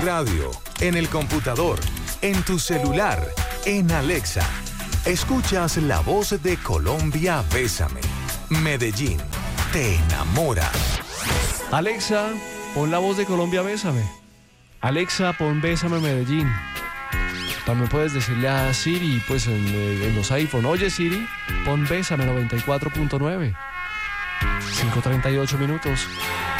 radio, en el computador, en tu celular, en Alexa. Escuchas la voz de Colombia, Bésame. Medellín, te enamora. Alexa, pon la voz de Colombia, Bésame. Alexa, pon Bésame Medellín. También puedes decirle a Siri, pues en los iPhone, oye Siri, pon Bésame 94.9. 5:38 minutos.